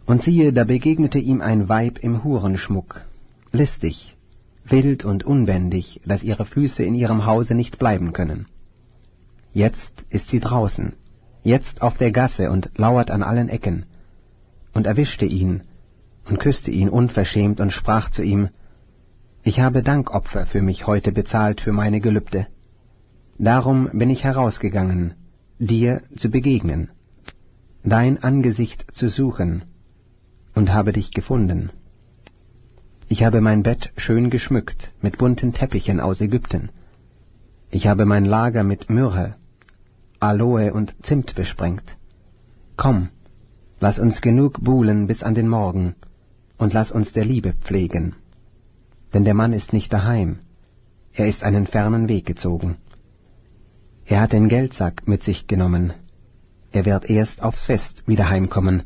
Und siehe, da begegnete ihm ein Weib im Hurenschmuck, listig, wild und unbändig, dass ihre Füße in ihrem Hause nicht bleiben können. Jetzt ist sie draußen, jetzt auf der Gasse und lauert an allen Ecken, und erwischte ihn und küsste ihn unverschämt und sprach zu ihm: Ich habe Dankopfer für mich heute bezahlt für meine Gelübde. Darum bin ich herausgegangen, dir zu begegnen, dein Angesicht zu suchen, und habe dich gefunden. Ich habe mein Bett schön geschmückt mit bunten Teppichen aus Ägypten. Ich habe mein Lager mit Myrrhe, Aloe und Zimt besprengt. Komm, lass uns genug buhlen bis an den Morgen, und lass uns der Liebe pflegen. Denn der Mann ist nicht daheim, er ist einen fernen Weg gezogen. Er hat den Geldsack mit sich genommen, er wird erst aufs Fest wieder heimkommen.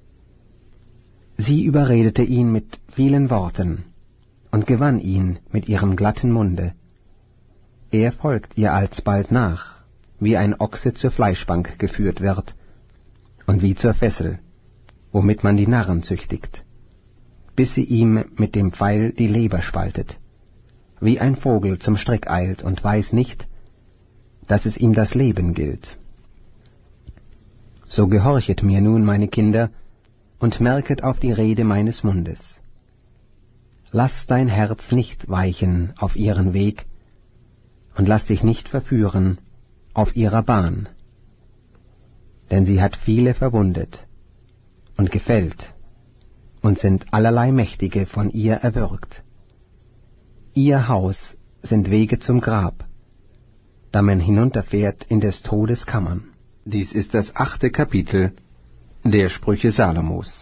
Sie überredete ihn mit vielen Worten und gewann ihn mit ihrem glatten Munde. Er folgt ihr alsbald nach, wie ein Ochse zur Fleischbank geführt wird, und wie zur Fessel, womit man die Narren züchtigt, bis sie ihm mit dem Pfeil die Leber spaltet, wie ein Vogel zum Strick eilt und weiß nicht, dass es ihm das Leben gilt. So gehorchet mir nun, meine Kinder, und merket auf die Rede meines Mundes. Lass dein Herz nicht weichen auf ihren Weg, und lass dich nicht verführen auf ihrer Bahn. Denn sie hat viele verwundet und gefällt, und sind allerlei Mächtige von ihr erwürgt. Ihr Haus sind Wege zum Grab, da man hinunterfährt in des Todes Kammern. Dies ist das 8. Kapitel der Sprüche Salomos.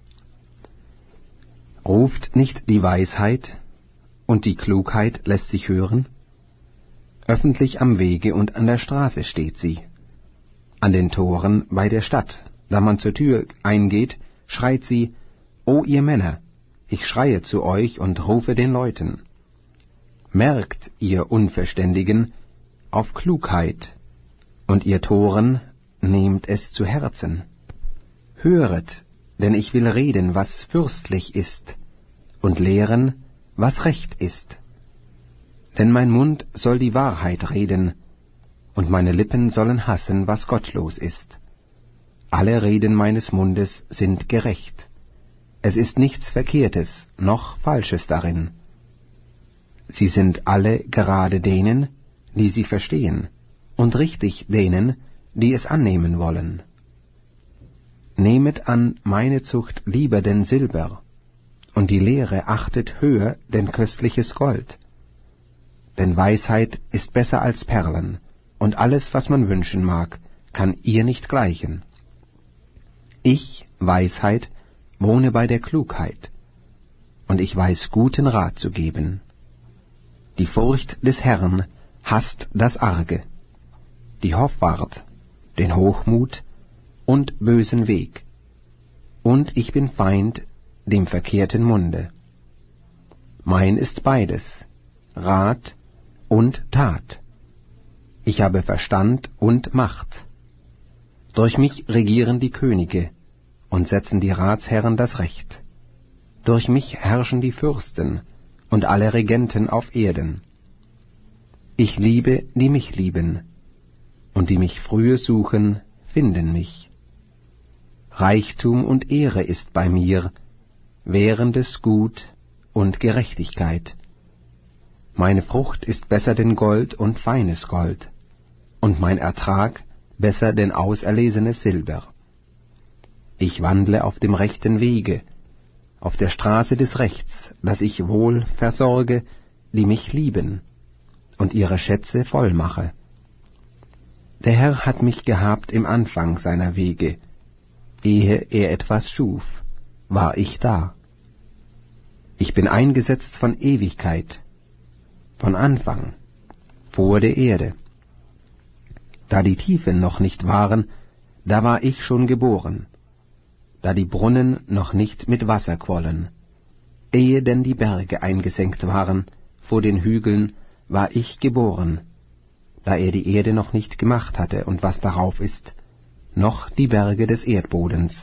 Ruft nicht die Weisheit, und die Klugheit lässt sich hören? Öffentlich am Wege und an der Straße steht sie, an den Toren bei der Stadt. Da man zur Tür eingeht, schreit sie: O ihr Männer, ich schreie zu euch und rufe den Leuten. Merkt, ihr Unverständigen, auf Klugheit, und ihr Toren, nehmt es zu Herzen. Höret, denn ich will reden, was fürstlich ist, und lehren, was recht ist. Denn mein Mund soll die Wahrheit reden, und meine Lippen sollen hassen, was gottlos ist. Alle Reden meines Mundes sind gerecht. Es ist nichts Verkehrtes, noch Falsches darin. Sie sind alle gerade denen, die sie verstehen, und richtig denen, die es annehmen wollen. Nehmet an meine Zucht lieber denn Silber, und die Lehre achtet höher denn köstliches Gold. Denn Weisheit ist besser als Perlen, und alles, was man wünschen mag, kann ihr nicht gleichen. Ich, Weisheit, wohne bei der Klugheit, und ich weiß guten Rat zu geben. Die Furcht des Herrn hasst das Arge, die Hoffart, den Hochmut und bösen Weg, und ich bin Feind dem verkehrten Munde. Mein ist beides, Rat und Tat. Ich habe Verstand und Macht. Durch mich regieren die Könige und setzen die Ratsherren das Recht. Durch mich herrschen die Fürsten und alle Regenten auf Erden. Ich liebe, die mich lieben, und die mich frühe suchen, finden mich. Reichtum und Ehre ist bei mir, währendes Gut und Gerechtigkeit. Meine Frucht ist besser denn Gold und feines Gold, und mein Ertrag besser denn auserlesenes Silber. Ich wandle auf dem rechten Wege, auf der Straße des Rechts, dass ich wohl versorge, die mich lieben, und ihre Schätze voll mache. Der Herr hat mich gehabt im Anfang seiner Wege, ehe er etwas schuf, war ich da. Ich bin eingesetzt von Ewigkeit, von Anfang, vor der Erde. Da die Tiefen noch nicht waren, da war ich schon geboren, da die Brunnen noch nicht mit Wasser quollen. Ehe denn die Berge eingesenkt waren, vor den Hügeln war ich geboren, da er die Erde noch nicht gemacht hatte und was darauf ist, noch die Berge des Erdbodens.